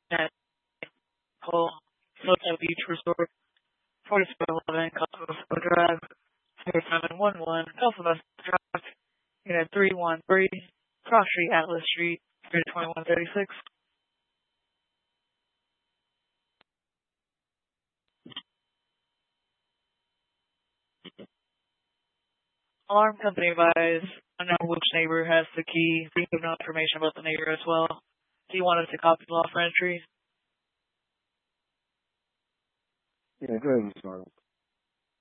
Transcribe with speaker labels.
Speaker 1: at Cole, Hotel Beach Resort, 4711 Cosmo Drive, 4711 Cosmo Drive, Unit 313, Cross Street, Atlas Street, 2136. Alarm company advised unknown which neighbor has the key. We have no information about the neighbor as well. Do you want us to copy the law for entry?
Speaker 2: Yeah, go ahead and start.